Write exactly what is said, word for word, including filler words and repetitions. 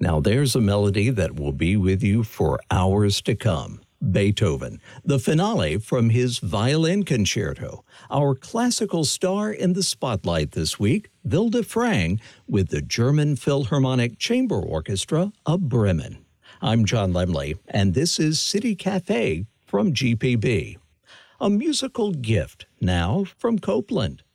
Now there's a melody that will be with you for hours to come. Beethoven, the finale from his violin concerto. Our classical star in the spotlight this week, Vilde Frang, with the German Philharmonic Chamber Orchestra of Bremen. I'm John Lemley, and this is City Cafe from G P B. A musical gift now from Copeland.